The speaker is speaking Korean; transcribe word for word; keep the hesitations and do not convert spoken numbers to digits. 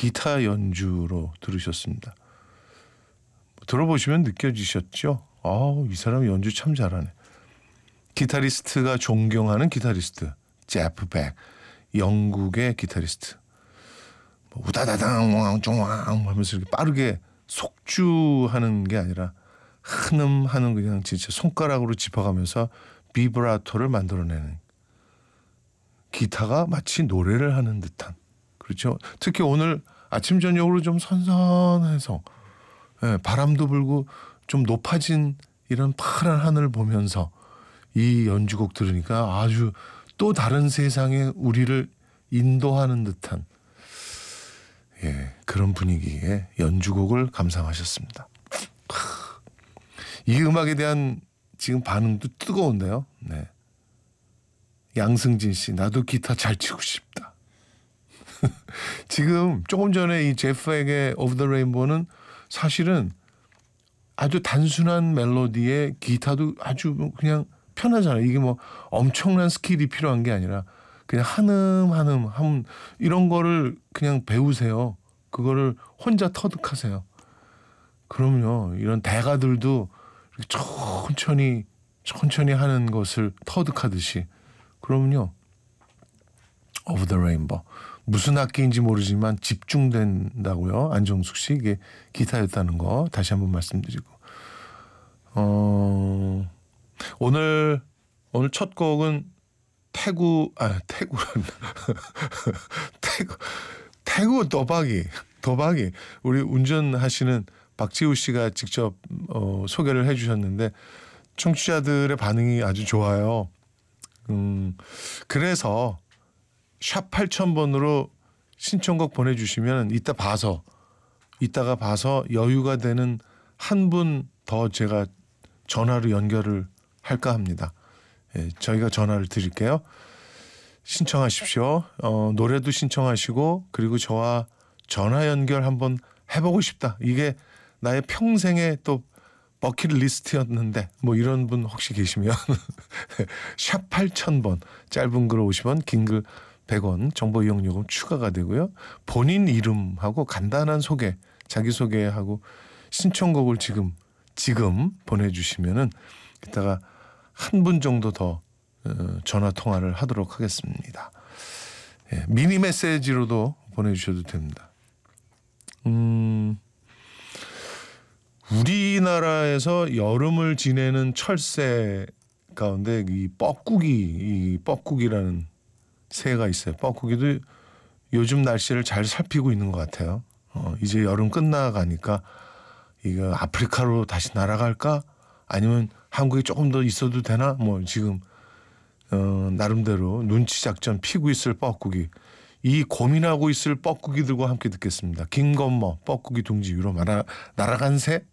기타 연주로 들으셨습니다. 들어보시면 느껴지셨죠? 아, 이 사람 연주 참 잘하네. 기타리스트가 존경하는 기타리스트 제프 백, 영국의 기타리스트. 뭐 우다다당 왕쫑왕 하면서 이렇게 빠르게 속주하는 게 아니라 한음하는 그냥 진짜 손가락으로 짚어가면서 비브라토를 만들어내는, 기타가 마치 노래를 하는 듯한, 그렇죠. 특히 오늘 아침 저녁으로 좀 선선해서, 예, 바람도 불고 좀 높아진 이런 파란 하늘을 보면서 이 연주곡 들으니까 아주 또 다른 세상에 우리를 인도하는 듯한, 예, 그런 분위기의 연주곡을 감상하셨습니다. 이 음악에 대한 지금 반응도 뜨거운데요. 네. 양승진 씨, 나도 기타 잘 치고 싶다. 지금 조금 전에 이 제프에게 오브 더 레인보우는 사실은 아주 단순한 멜로디에 기타도 아주 그냥 편하잖아요. 이게 뭐 엄청난 스킬이 필요한 게 아니라 그냥 한음 한음 한 이런 거를 그냥 배우세요. 그거를 혼자 터득하세요. 그럼요. 이런 대가들도 이렇게 천천히 천천히 하는 것을 터득하듯이, 그럼요. 오브 더 레인보우 무슨 악기인지 모르지만 집중된다고요. 안정숙 씨, 이게 기타였다는 거 다시 한번 말씀드리고, 어, 오늘 오늘 첫 곡은 태구 아 태구란다 태구 태구 도박이 도박이 우리 운전하시는 박지우 씨가 직접 어, 소개를 해주셨는데 청취자들의 반응이 아주 좋아요. 음, 그래서 샵 팔천 번으로 신청곡 보내주시면 이따 봐서 이따가 봐서 여유가 되는 한 분 더 제가 전화로 연결을 할까 합니다. 예, 저희가 전화를 드릴게요. 신청하십시오. 어, 노래도 신청하시고, 그리고 저와 전화 연결 한번 해보고 싶다. 이게 나의 평생의 또 버킷리스트였는데 뭐 이런 분 혹시 계시면 샵 팔천 번, 짧은 글 오십 원, 긴 글 백 원, 정보 이용요금 추가가 되고요. 본인 이름하고 간단한 소개, 자기소개하고 신청곡을 지금 지금 보내주시면은 이따가 한 분 정도 더 전화 통화를 하도록 하겠습니다. 예, 미니 메시지로도 보내주셔도 됩니다. 음, 우리나라에서 여름을 지내는 철새 가운데 이 뻐꾸기, 이 뻐꾸기라는 새가 있어요. 뻐꾸기도 요즘 날씨를 잘 살피고 있는 것 같아요. 어, 이제 여름 끝나가니까 이거 아프리카로 다시 날아갈까? 아니면 한국에 조금 더 있어도 되나? 뭐 지금 어, 나름대로 눈치 작전 피고 있을 뻐꾸기, 이 고민하고 있을 뻐꾸기들과 함께 듣겠습니다. 김건모 뻐꾸기 둥지 위로 날아, 날아간 새.